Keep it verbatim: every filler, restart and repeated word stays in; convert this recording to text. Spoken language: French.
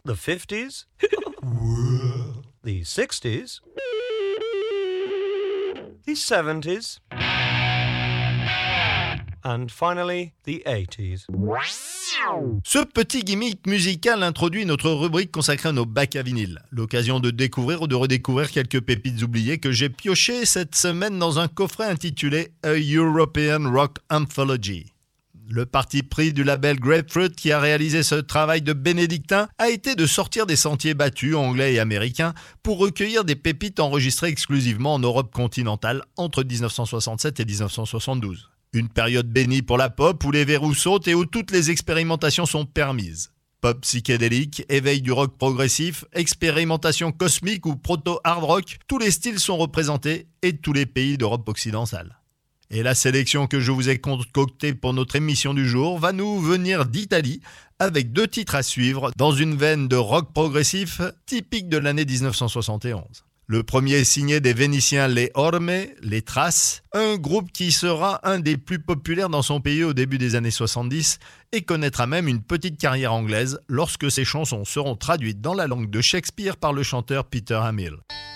the fifties, the sixties, the seventies, and finally the eighties. Ce petit gimmick musical introduit notre rubrique consacrée à nos bacs à vinyle. L'occasion de découvrir ou de redécouvrir quelques pépites oubliées que j'ai piochées cette semaine dans un coffret intitulé A European Rock Anthology. Le parti pris du label Grapefruit qui a réalisé ce travail de bénédictin a été de sortir des sentiers battus anglais et américains pour recueillir des pépites enregistrées exclusivement en Europe continentale entre dix-neuf cent soixante-sept et dix-neuf cent soixante-douze. Une période bénie pour la pop où les verrous sautent et où toutes les expérimentations sont permises. Pop psychédélique, éveil du rock progressif, expérimentation cosmique ou proto-hard rock, tous les styles sont représentés et tous les pays d'Europe occidentale. Et la sélection que je vous ai concoctée pour notre émission du jour va nous venir d'Italie avec deux titres à suivre dans une veine de rock progressif typique de l'année dix-neuf cent soixante et onze. Le premier est signé des Vénitiens Les Orme, Les Traces, un groupe qui sera un des plus populaires dans son pays au début des années soixante-dix et connaîtra même une petite carrière anglaise lorsque ses chansons seront traduites dans la langue de Shakespeare par le chanteur Peter Hamill.